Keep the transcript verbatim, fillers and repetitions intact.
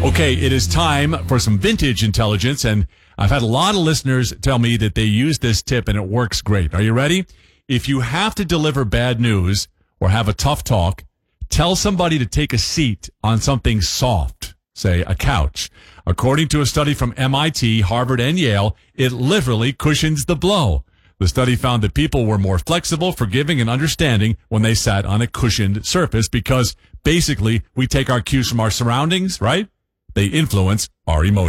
Okay, it is time for some vintage intelligence, and I've had a lot of listeners tell me that they use this tip and it works great. Are you ready? If you have to deliver bad news or have a tough talk, tell somebody to take a seat on something soft, say a couch. According to a study from M I T, Harvard, and Yale, it literally cushions the blow. The study found that people were more flexible, forgiving, and understanding when they sat on a cushioned surface because basically we take our cues from our surroundings, right? They influence our emotions.